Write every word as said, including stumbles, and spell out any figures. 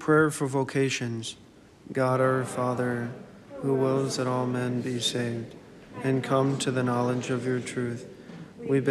Prayer for vocations. God our Father, who wills that all men be saved and come to the knowledge of your truth,